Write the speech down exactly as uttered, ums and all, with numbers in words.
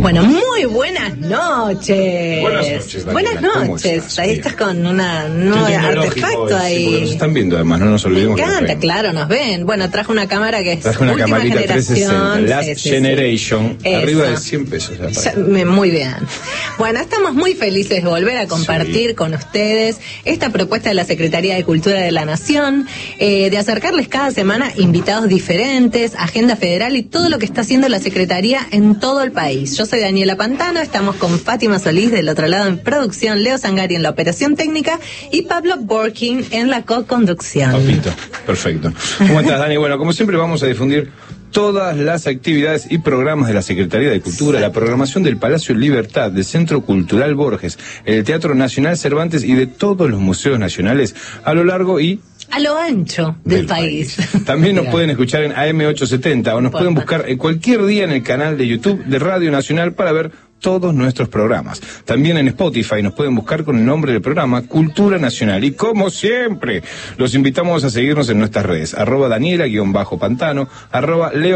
Bueno, muy buenas noches. Buenas noches, Daniela. Buenas noches. Ahí estás con una, un nuevo artefacto ahí. Sí, nos están viendo además, no nos olvidemos. Me encanta, que nos claro, nos ven. Bueno, trajo una cámara que es trajo una última camarita generación. trescientos sesenta, Last sí, sí, Generation, sí. arriba Eso. de cien pesos. Ya, Ya, me, muy bien. Bueno, estamos muy felices de volver a compartir sí. con ustedes esta propuesta de la Secretaría de Cultura de la Nación, eh, de acercarles cada semana invitados diferentes, agenda federal y todo lo que está haciendo la Secretaría en todo el país. Yo soy Daniela Pantano, estamos con Fátima Solís del otro lado en producción, Leo Sangari en la operación técnica y Pablo Borkin en la co-conducción. Papito, perfecto. ¿Cómo estás, Dani? Bueno, como siempre vamos a difundir todas las actividades y programas de la Secretaría de Cultura, la programación del Palacio Libertad, del Centro Cultural Borges, el Teatro Nacional Cervantes y de todos los museos nacionales a lo largo y a lo ancho del, del país. país. También nos pueden escuchar en A M ochocientos setenta o nos pueden buscar en cualquier día en el canal de YouTube de Radio Nacional para ver todos nuestros programas. También en Spotify nos pueden buscar con el nombre del programa Cultura Nacional. Y como siempre, los invitamos a seguirnos en nuestras redes, arroba Daniela-Pantano, arroba Leo